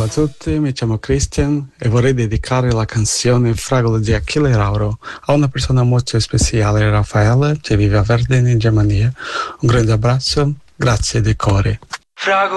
tutti, mi chiamo Christian e vorrei dedicare la canzone Fragole di Achille Lauro a una persona molto speciale, Raffaele, che vive a Verden in Germania. Un grande abbraccio, grazie di cuore.